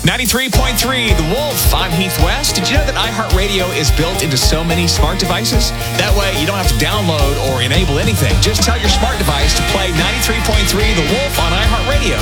93.3 The Wolf. I'm Heath West. Did you know that iHeartRadio is built into so many smart devices? That way, you don't have to download or enable anything. Just tell your smart device to play 93.3 The Wolf on iHeartRadio.